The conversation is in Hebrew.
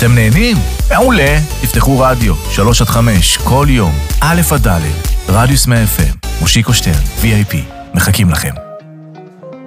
אתם נהנים? מעולה. תפתחו רדיו, 3-5, כל יום, א' עד ד', רדיוס 100 FM, מושיקו שטרן, VIP. מחכים לכם.